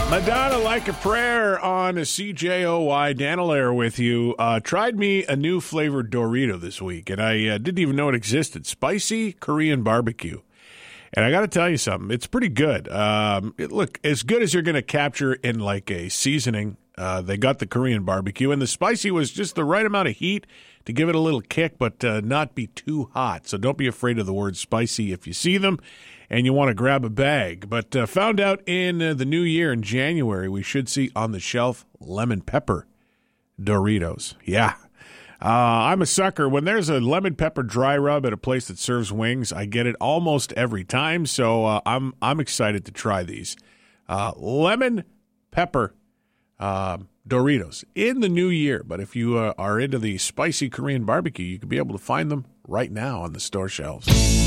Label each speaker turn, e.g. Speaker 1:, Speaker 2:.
Speaker 1: Madonna Like a Prayer on a CJOY. Dan Allaire with you. Tried me a new flavored Dorito this week, and I didn't even know it existed. Spicy Korean barbecue. And I got to tell you something. It's pretty good. Look, as good as you're going to capture in like a seasoning. They got the Korean barbecue, and the spicy was just the right amount of heat to give it a little kick, but not be too hot. So don't be afraid of the word spicy if you see them and you want to grab a bag. But found out in the new year in January, we should see on the shelf lemon pepper Doritos. Yeah. I'm a sucker. When there's a lemon pepper dry rub at a place that serves wings, I get it almost every time. So I'm excited to try these. Lemon pepper Doritos in the new year. But if you are into the spicy Korean barbecue, you could be able to find them right now on the store shelves.